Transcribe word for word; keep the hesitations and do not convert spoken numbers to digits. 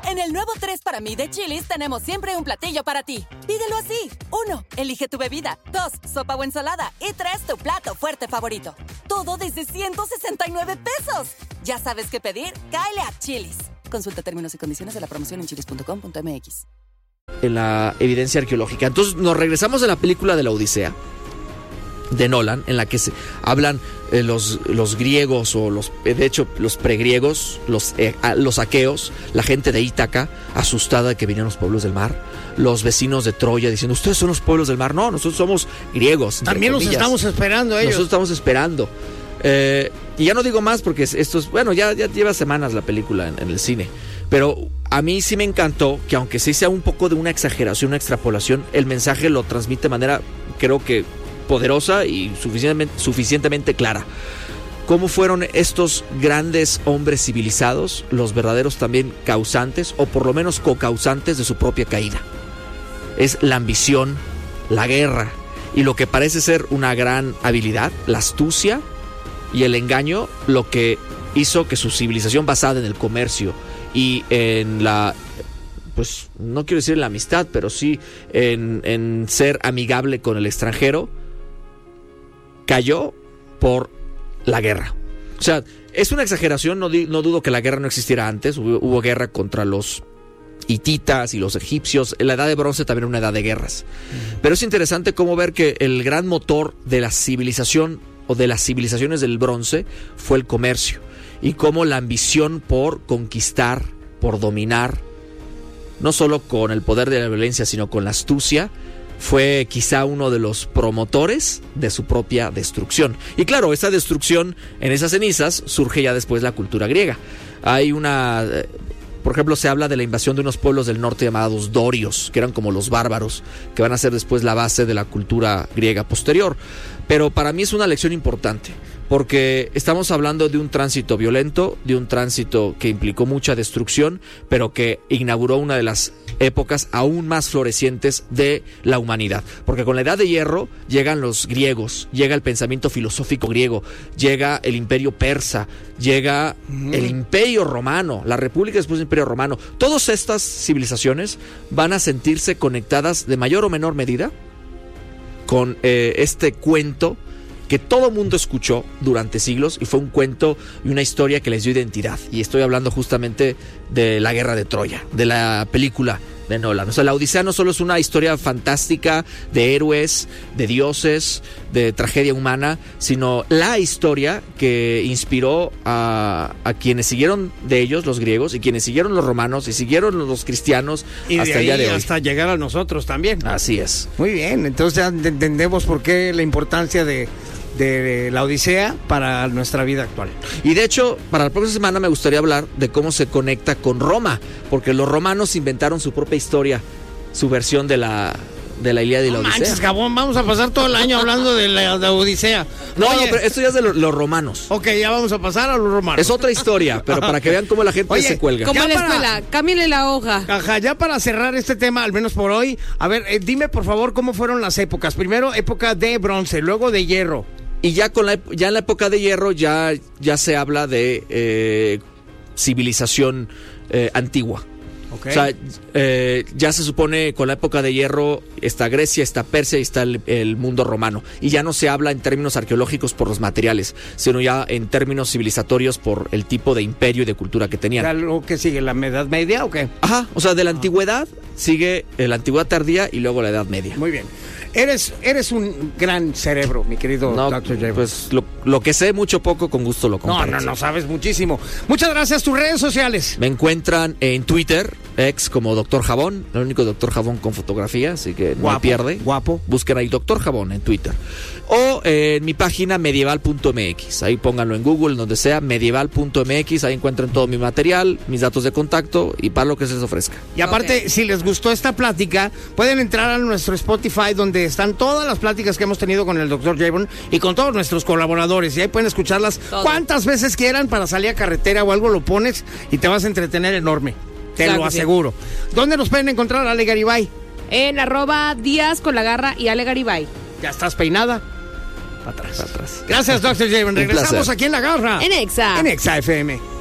En el nuevo tres para mí de Chili's tenemos siempre un platillo para ti. Pídelo así. Uno, elige tu bebida. Dos, sopa o ensalada. Y tres, tu plato fuerte favorito. Todo desde ciento sesenta y nueve pesos. Ya sabes qué pedir, cáele a Chili's. Consulta términos y condiciones de la promoción en chilis punto com punto m x. En la evidencia arqueológica. Entonces nos regresamos a la película de la Odisea de Nolan, en la que se hablan eh, los, los griegos o los, de hecho los pregriegos, los, eh, los aqueos, la gente de Ítaca asustada de que vinieran los pueblos del mar, los vecinos de Troya diciendo, ustedes son los pueblos del mar. No, nosotros somos griegos. También nos estamos esperando ellos. Nosotros estamos esperando. Eh, y ya no digo más porque esto es, bueno, ya, ya lleva semanas la película en, en el cine, pero a mí sí me encantó que aunque sí sea un poco de una exageración, una extrapolación, el mensaje lo transmite de manera, creo que poderosa y suficientemente, suficientemente clara. ¿Cómo fueron estos grandes hombres civilizados los verdaderos también causantes, o por lo menos co-causantes de su propia caída? Es la ambición, la guerra y lo que parece ser una gran habilidad, la astucia y el engaño, lo que hizo que su civilización basada en el comercio y en la, pues no quiero decir en la amistad, pero sí en, en ser amigable con el extranjero, cayó por la guerra. O sea, es una exageración, no, di, no dudo que la guerra no existiera antes, hubo, hubo guerra contra los hititas y los egipcios, la edad de bronce también era una edad de guerras. Uh-huh. Pero es interesante cómo ver que el gran motor de la civilización o de las civilizaciones del bronce fue el comercio, y cómo la ambición por conquistar, por dominar, no solo con el poder de la violencia, sino con la astucia, fue quizá uno de los promotores de su propia destrucción. Y claro, esa destrucción, en esas cenizas, surge ya después la cultura griega. Hay una... Por ejemplo, se habla de la invasión de unos pueblos del norte llamados dorios, que eran como los bárbaros, que van a ser después la base de la cultura griega posterior. Pero para mí es una lección importante, porque estamos hablando de un tránsito violento, de un tránsito que implicó mucha destrucción, pero que inauguró una de las épocas aún más florecientes de la humanidad. Porque con la Edad de Hierro llegan los griegos, llega el pensamiento filosófico griego, llega el imperio persa, llega mm. el imperio romano, la república después del imperio romano. Todas estas civilizaciones van a sentirse conectadas de mayor o menor medida con eh, este cuento que todo mundo escuchó durante siglos, y fue un cuento y una historia que les dio identidad. Y estoy hablando justamente de la guerra de Troya, de la película de Nolan. O sea, la Odisea no solo es una historia fantástica de héroes, de dioses, de tragedia humana, sino la historia que inspiró a, a quienes siguieron de ellos, los griegos, y quienes siguieron los romanos, y siguieron los cristianos, y hasta de ahí el día de hoy. Hasta llegar a nosotros también. Así es. Muy bien, entonces ya entendemos por qué la importancia de de la Odisea para nuestra vida actual. Y de hecho, para la próxima semana me gustaría hablar de cómo se conecta con Roma, porque los romanos inventaron su propia historia, su versión de la de la Ilíada y la no Odisea. Manches, Gabón, vamos a pasar todo el año hablando de la, de la Odisea. No, Oye, no, pero esto ya es de lo, los romanos. Ok, ya vamos a pasar a los romanos. Es otra historia, pero para que vean cómo la gente Oye, se cuelga. Como en la para... escuela, cámbiale la hoja. Ajá, ya para cerrar este tema, al menos por hoy, a ver, eh, dime por favor cómo fueron las épocas. Primero, época de bronce, luego de hierro. Y ya con la ya en la época de hierro ya, ya se habla de eh, civilización eh, antigua. Okay. O sea, eh, ya se supone con la época de hierro está Grecia, está Persia y está el, el mundo romano. Y ya no se habla en términos arqueológicos por los materiales, sino ya en términos civilizatorios por el tipo de imperio y de cultura que tenían. ¿Algo que sigue? ¿La Edad Media o qué? Ajá, o sea, de la antigüedad sigue la antigüedad tardía y luego la Edad Media. Muy bien. Eres, eres un gran cerebro, mi querido no, doctor J. Pues lo, lo que sé mucho poco, con gusto lo comparto. No, no, no, sabes muchísimo. Muchas gracias. Tus redes sociales. Me encuentran en Twitter, ex como Doctor Jabón, el único Doctor Jabón con fotografía, así que no guapo, me pierde. Guapo. Busquen ahí Doctor Jabón en Twitter. O eh, en mi página medieval punto m x. Ahí pónganlo en Google, en donde sea, medieval punto m x. Ahí encuentran todo mi material, mis datos de contacto y para lo que se les ofrezca. Y aparte, okay, si les gustó esta plática, pueden entrar a nuestro Spotify, donde están todas las pláticas que hemos tenido con el doctor Javon y con todos nuestros colaboradores. Y ahí pueden escucharlas todo, cuantas veces quieran para salir a carretera o algo, lo pones y te vas a entretener enorme. Te claro lo aseguro. Sí. ¿Dónde nos pueden encontrar, Ale Garibay? En arroba Díaz con la garra y Ale Garibay. ¿Ya estás peinada? Para atrás. Para atrás. Gracias, doctor Javon. Regresamos aquí en La Garra. En Exa. En Exa F M.